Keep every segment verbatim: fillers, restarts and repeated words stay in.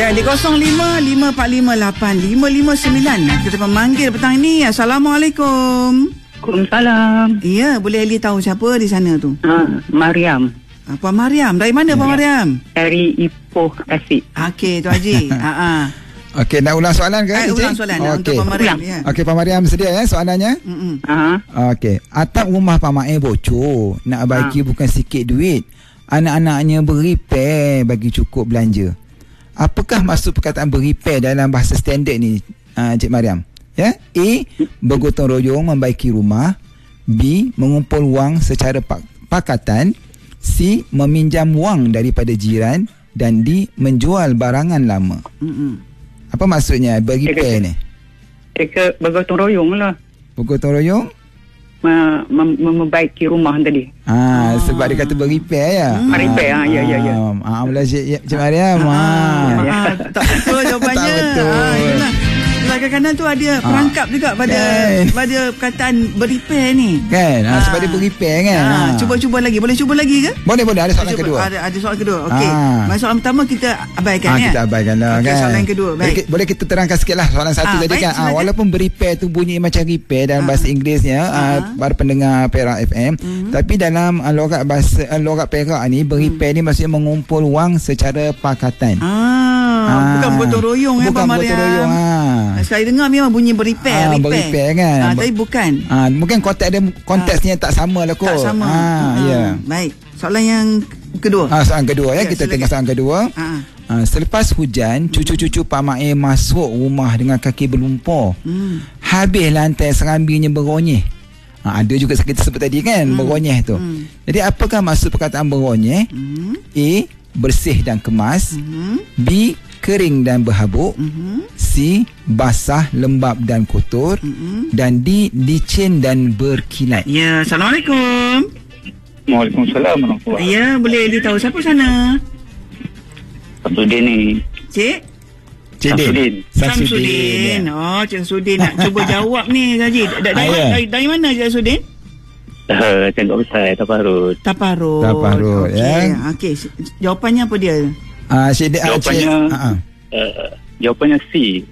Okey, di kosong lima lima empat lima lapan lima lima sembilan. Kita memanggil petang ini. Assalamualaikum. Waalaikumsalam. Ya, boleh Ali tahu siapa di sana tu? Ha, Mariam. Apa Mariam? Dari mana Pak Mariam? Dari Ipoh Tasik. Okey, tu Haji. Ha ah. Okey, nak ulang soalan ke? Eh, ulang soalan okay. Untuk Pak Mariam. Ya. Okey, Pak Mariam sedia ya soalannya? Hmm. Ha. Okey, atap rumah Pak Mai bocor, nak bagi ha. bukan sikit duit. Anak-anaknya berepair bagi cukup belanja. Apakah maksud perkataan berepair dalam bahasa standard ni, uh, Cik Mariam? Ya, A, bergotong royong membaiki rumah. B, mengumpul wang secara pak- pakatan. C, meminjam wang daripada jiran. Dan D, menjual barangan lama. Mm-mm. Apa maksudnya berepair ni? Mereka bergotong royong lah. Bergotong royong? Mem- mem- membaiki rumah tadi. Ah, ah, sebab dia kata berepair ya. Hmm. Repair ah, ya ya ya. Ah, mula Cik Cik Mariam. Ah, ah, ah, tak betul jawapannya. Tak betul. Ah, yalah. Kadang-kadang tu ada perangkap ah. juga pada kan. pada perkataan berepair ni. Kan? Ah, ah. sebab dia berepair kan. Ah, ah. Cuba-cuba lagi. Boleh cuba lagi ke? Boleh boleh. Ada soalan cuba, kedua. Ada ada soalan kedua. Okey. Ah. Masa soalan pertama kita abaikan ah, ya. Kita abaikanlah okay, kan. Soalan kedua. Baik. Boleh, boleh kita terangkan sikitlah soalan satu ah, tadi baik, kan. Ah, walaupun berepair tu bunyi macam repair dalam ah. bahasa Inggerisnya ah. ah, para pendengar Perak F M, mm-hmm. tapi dalam uh, logat bahasa uh, logat Perak ni berepair mm. ni maksudnya mengumpul wang secara pakatan. Ah. Ah, bukan bergotong royong ya Pak Mariam. Bukan bergotong royong. Ah. Sekali dengar memang bunyi berepair, ah, repair. Berepair kan. Ah, tapi bukan. Ah, mungkin konteks dia konteksnya ah. tak sama lah kot. Tak sama. Ah, ah. ya. Baik. Soalan yang kedua. Ah, soalan kedua ya, ya kita silakan. tengok soalan kedua. Ah. Ah, selepas hujan, cucu-cucu Pak Mai masuk rumah dengan kaki berlumpur. Hmm. Habis lantai serambinya beronyeh. Ha, ada juga kita sebut tadi kan, hmm. beronyeh tu. Hmm. Jadi apakah maksud perkataan beronyeh? Hmm. A, bersih dan kemas. Hmm. B, kering dan berhabuk. Hmm. C, basah, lembab dan kotor. Hmm. Dan D, licin dan berkilat. Ya, Assalamualaikum. Waalaikumsalam warahmatullahi. Ya, boleh ditahu siapa sana? Samsudin ni. Cik? Cik Samsudin. Samsudin. Samsudin. Ya. Oh, Cik Samsudin nak cuba jawab ni Haji. Dari, dari, dari, dari mana Cik Samsudin? Uh, Tengok besar Taparut. Taparut. Taparut okey. ya. Okey, jawapannya apa dia? Ah, uh, Cik Jawapannya uh, uh, jawapannya C.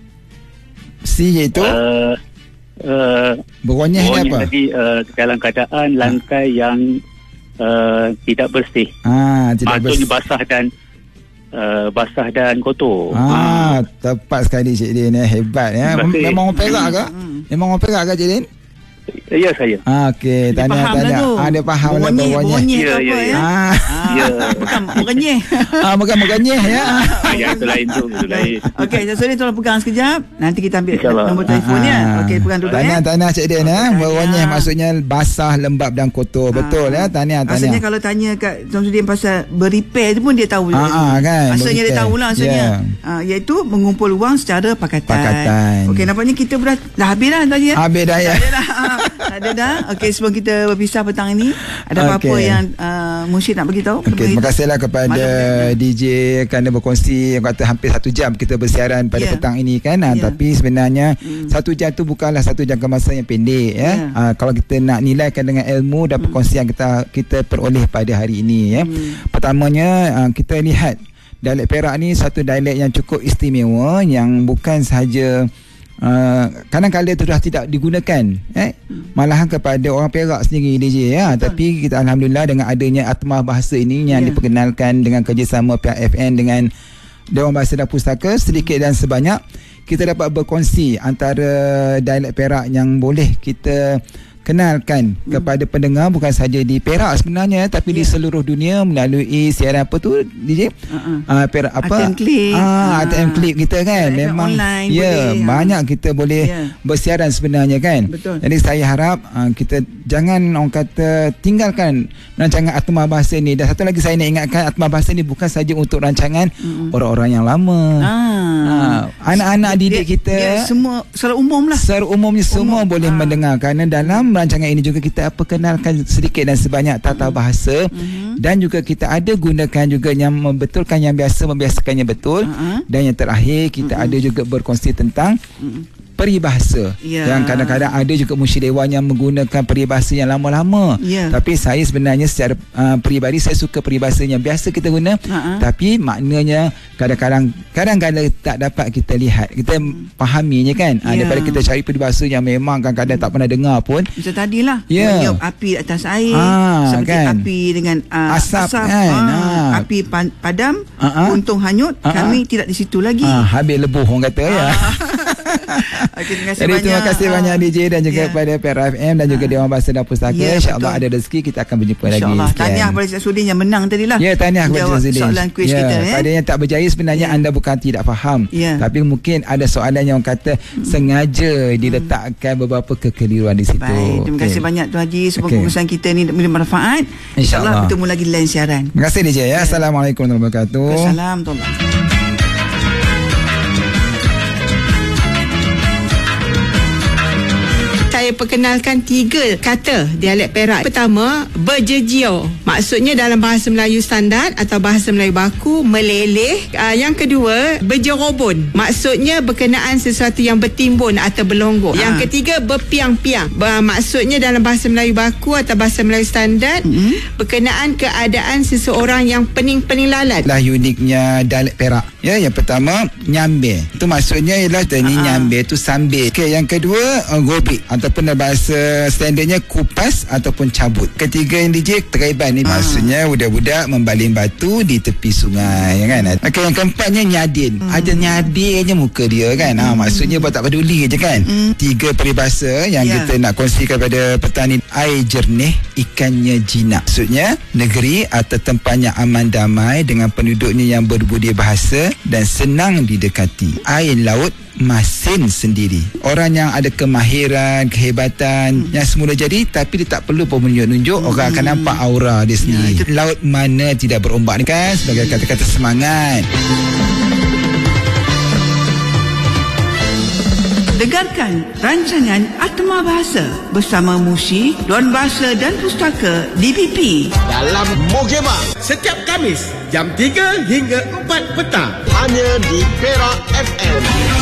C iaitu uh, uh, beronyeh ni apa? Tadi uh, dalam keadaan lantai yang uh, tidak bersih. Ah, tidak bersih. Maksudnya basah dan Uh, basah dan kotor. Ah, tepat sekali Cik Din ya. Hebat ya. Basih. Memang orang Perak ke? Memang orang Perak ke Cik Din? Ya, saya. Ah, okey, tanya tanya. Ah, dia faham lah beronyeh. Ya, ya, ya. Ah, ya. Bukan beronyeh. Ah, bukan beronyeh ya. Ah, ya, itu lain tu, itu lain. Okey, Samsudin tolong pegang sekejap. Nanti kita ambil nombor telefon ya. Okey, pegang dulu tanya, ya. Tanya Cik Din ya. Beronyeh maksudnya basah, lembab dan kotor. Betul ya. Tanya tanya. Maksudnya kalau tanya kat Samsudin pasal berepair tu pun dia tahu. Ah, kan. Asalnya dia tahulah asalnya. Ah, iaitu mengumpul wang secara pakatan. Pakatan. Okey, nampaknya kita ber- dah habis dah tadi ya. Habis dah ya. Ada dah. Okey, sebelum kita berpisah petang ini, ada okay. apa-apa yang uh, Mursyid nak beritahu? Okey, terima kasihlah kepada Malam D J kerana berkongsi yang kata hampir satu jam kita bersiaran pada yeah. petang ini kan. Yeah. Tapi sebenarnya mm. satu jam tu bukanlah satu jangka masa yang pendek ya. Yeah. Uh, kalau kita nak nilaikan dengan ilmu dan perkongsian mm. kita kita peroleh pada hari ini ya. Mm. Pertamanya uh, kita lihat dialek Perak ni satu dialek yang cukup istimewa yang bukan sahaja Uh, kadang-kadang itu dah tidak digunakan eh? malahan kepada orang Perak sendiri D J ya. Betul. Tapi kita Alhamdulillah dengan adanya Atmah Bahasa ini yang yeah. diperkenalkan dengan kerjasama pihak F N dengan Dewan Bahasa dan Pustaka, sedikit dan sebanyak kita dapat berkongsi antara dialek Perak yang boleh kita kenalkan hmm. kepada pendengar bukan saja di Perak sebenarnya tapi yeah. di seluruh dunia melalui siaran apa tu D J uh-uh. uh, Perak apa A T M Clip ah A T M Clip kita kan yeah, memang ya yeah, banyak ha. kita boleh yeah. bersiaran sebenarnya kan. Betul. Jadi saya harap uh, kita jangan orang kata tinggalkan rancangan Atmah Bahasa ni. Dan satu lagi saya nak ingatkan Atmah Bahasa ni bukan saja untuk rancangan mm-hmm. orang-orang yang lama ah. uh, anak-anak didik dia, kita dia semua secara umum lah secara umumnya semua umum. boleh ah. mendengar kerana dalam rancangan ini juga kita perkenalkan sedikit dan sebanyak tata bahasa mm-hmm. dan juga kita ada gunakan juga yang membetulkan yang biasa membiasakannya betul uh-huh. dan yang terakhir kita mm-hmm. ada juga berkongsi tentang mm-hmm. peribahasa. Yeah. Yang kadang-kadang ada juga musyidewan yang menggunakan peribahasa yang lama-lama. Yeah. Tapi saya sebenarnya secara uh, peribadi saya suka peribahasa yang biasa kita guna. Uh-huh. Tapi maknanya kadang-kadang kadang-kadang tak dapat kita lihat. Kita hmm. fahaminya kan. Yeah. Uh, daripada kita cari peribahasa yang memang kadang-kadang tak pernah dengar pun. Macam tadilah. Yeah. Meniup api atas air. Ah, seperti kan? Api dengan uh, asap, asap kan? ah, Ah. Api pan- padam, uh-huh. untung hanyut, uh-huh. kami tidak di situ lagi. Ah, habis lebuh orang kata. Ah. Ya. Okay, terima kasih Jadi, banyak. terima kasih banyak D J dan juga yeah. kepada Perak F M dan juga uh. Dewan Bahasa dan Pustaka. Yeah, InsyaAllah ada rezeki kita akan berjumpa lagi. InsyaAllah. Tahniah kepada Cik Sudin yang menang tadi lah. Ya, tahniah kepada Cik Sudin. Soalan kuis yeah. kita. Ya. Pada yang tak berjaya sebenarnya yeah. anda bukan tidak faham. Yeah. Tapi mungkin ada soalan yang kata hmm. sengaja diletakkan beberapa kekeliruan di situ. Baik, terima kasih okay. banyak Tuan Haji. Semoga okay. urusan kita ni bermanfaat. InsyaAllah. InsyaAllah bertemu lagi lain siaran. Terima kasih D J ya. Yeah. Assalamualaikum warahmatullahi wabarakatuh. Assalamualaikum. Saya perkenalkan tiga kata dialek Perak. Pertama, berjejio. Maksudnya dalam bahasa Melayu standard atau bahasa Melayu baku, meleleh. Uh, yang kedua, berjerobon. Maksudnya berkenaan sesuatu yang bertimbun atau berlonggok. Ha. Yang ketiga, berpiang-piang. Ber- maksudnya dalam bahasa Melayu baku atau bahasa Melayu standard, mm-hmm. berkenaan keadaan seseorang yang pening-pening lalat. Lah uniknya dialek Perak. Ya, yang pertama, nyambe. Itu maksudnya ialah tadi nyambe tu sambil. Okey, yang kedua, uh, gobik ataupun dalam bahasa standardnya kupas ataupun cabut. Ketiga yang D J teraiban ni ha. maksudnya budak-budak membaling batu di tepi sungai kan. Okey, yang keempatnya nyadin. Hmm. Ada nyadinnya muka dia kan. Ha, maksudnya buat tak peduli je kan. Hmm. Tiga peribahasa yang yeah. kita nak kongsikan kepada petani. Air jernih, ikannya jinak. Maksudnya negeri atau tempatnya aman damai dengan penduduknya yang berbudi bahasa dan senang didekati. Air laut masin sendiri. Orang yang ada kemahiran, kehebatan hmm. yang semula jadi tapi dia tak perlu pun menunjuk-nunjuk, hmm. orang akan nampak aura dia sendiri. Ya, laut mana tidak berombak ni kan sebagai kata-kata semangat. Dengarkan rancangan Atma Bahasa bersama Musi, Dewan Bahasa dan Pustaka D P P dalam Mogema setiap Khamis jam tiga hingga empat petang hanya di Perak F M.